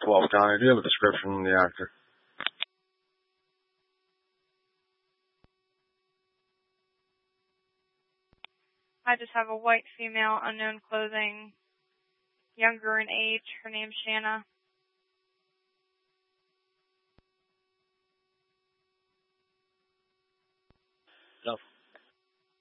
12 County. Do you have a description of the actor? I just have a white female, unknown clothing, younger in age. Her name's Shanna. No.